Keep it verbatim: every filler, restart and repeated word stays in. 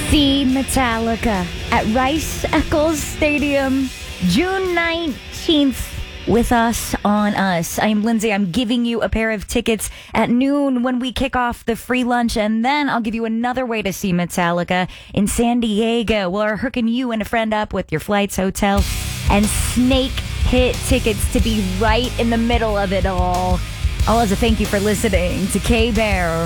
See Metallica at Rice Eccles Stadium, June nineteenth. With us on us. I'm Lindsay. I'm giving you a pair of tickets at noon when we kick off the free lunch, and then I'll give you another way to see Metallica in San Diego. We're hooking you and a friend up with your flights, hotel, and Snake Pit tickets to be right in the middle of it all. All as a thank you for listening to K-Bear.